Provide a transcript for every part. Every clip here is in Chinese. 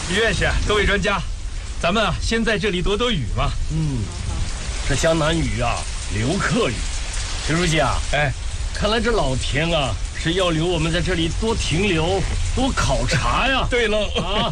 李院士，各位专家，咱们先在这里躲躲雨嘛。 这湘南雨啊，留客雨。陈书记啊，看来这老天啊是要留我们在这里多停留、多考察呀。 对喽啊，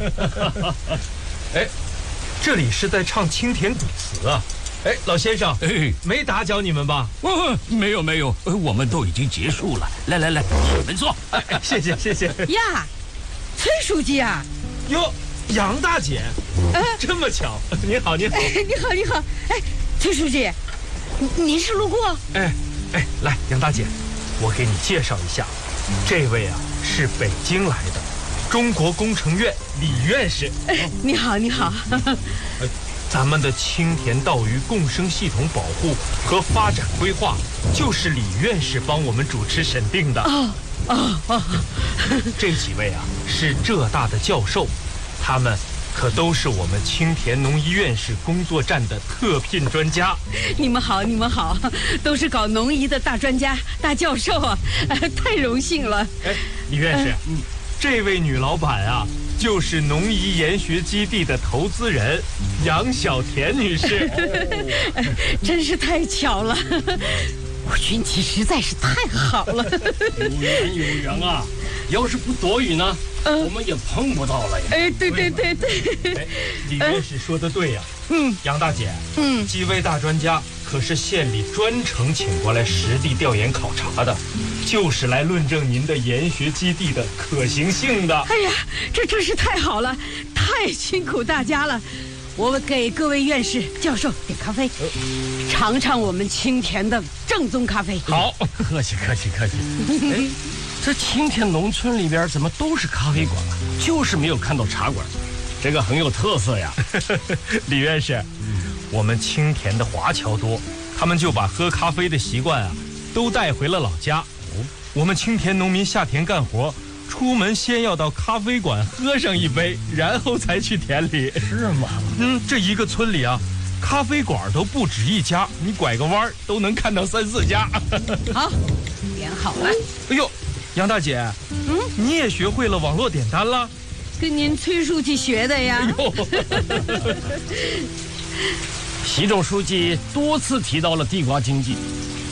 这里是在唱清甜古词啊。老先生，没打搅你们吧？ 没有，我们都已经结束了。来，你们坐。 谢谢。 呀，崔书记啊！ 哟，杨大姐，这么巧，你好。 你好。崔书记，您是路过？ 来，杨大姐，我给你介绍一下，这位啊是北京来的中国工程院李院士。 你好。 咱们的青田稻鱼共生系统保护和发展规划，就是李院士帮我们主持审定的。这几位啊是浙大的教授，他们可都是我们青田农医院士工作站的特聘专家。 你们好，都是搞农医的大专家、大教授啊，太荣幸了。 李院士，这位女老板啊，就是农医研学基地的投资人杨小田女士。 真是太巧了，我运气实在是太好了。 有缘啊！要是不躲雨呢，我们也碰不到了呀。 对。 李院士说的对呀。杨大姐，几位大专家可是县里专程请过来实地调研考察的，就是来论证您的研学基地的可行性的。 哎呀，这真是太好了，太辛苦大家了。我给各位院士、教授点咖啡，尝尝我们青田的正宗咖啡。 好，客气。这青田农村里边怎么都是咖啡馆啊？就是没有看到茶馆，这个很有特色呀。 李院士，我们青田的华侨多，他们就把喝咖啡的习惯啊都带回了老家。我们青田农民下田干活，出门先要到咖啡馆喝上一杯，然后才去田里。 是吗？ 这一个村里啊，咖啡馆都不止一家，你拐个弯都能看到3、4家。 好，点好了。 哎呦，杨大姐，你也学会了网络点单了？ 跟您崔书记学的呀。 习总书记多次提到了地瓜经济，